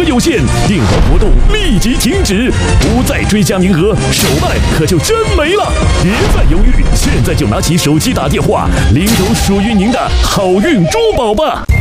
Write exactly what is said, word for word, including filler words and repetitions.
有限，订购活动立即停止，不再追加名额，手办可就真没了。别再犹豫，现在就拿起手机打电话，领走属于您的好运珠宝吧。